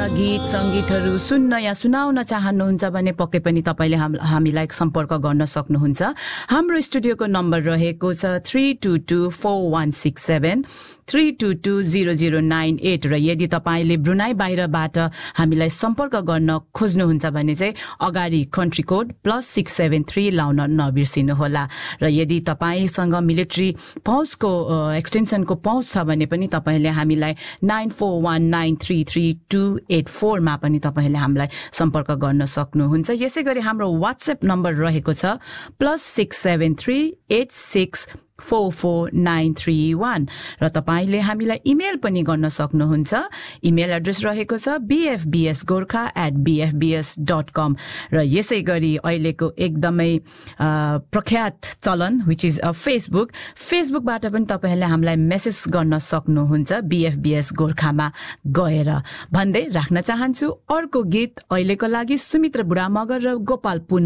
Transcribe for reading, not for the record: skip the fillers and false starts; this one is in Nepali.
गीत संगीतहरू सुन्न या सुनाउन चाहनुहुन्छ भने पक्कै पनि तपाईले हामीलाई सम्पर्क गर्न सक्नुहुन्छ। हाम्रो स्टुडियोको नम्बर रहेको छ 32241673 322009 र यदि तपाईले ब्रुनाई बाहिरबाट हामीलाई सम्पर्क गर्न खोज्नुहुन्छ भने चाहिँ अगाडि कन्ट्री कोड +673 लाउन नबिर्सिनुहोला। र यदि तपाईसँग मिलिट्री पहुँचको एक्सटेन्सनको पहुँच छ भने पनि तपाईले हामीलाई 9419332284 मा पनि तपाईले हामीलाई सम्पर्क गर्न सक्नुहुन्छ। यसैगरी हाम्रो WhatsApp नम्बर रहेको छ +673864491 र तपाईले हामीलाई इमेल पनि गर्न सक्नुहुन्छ। इमेल एड्रेस रहेको छ bfbsgorkha@bfbs.com र यसैगरी अहिलेको एकदमै प्रख्यात चलन which is फेसबुकबाट पनि तपाईले हामीलाई मेसेज गर्न सक्नुहुन्छ BFBS गोर्खामा गएर। भन्दै राख्न चाहन्छु अर्को गीत अहिलेको लागि सुमित्र बुढा मगर र गोपाल पुन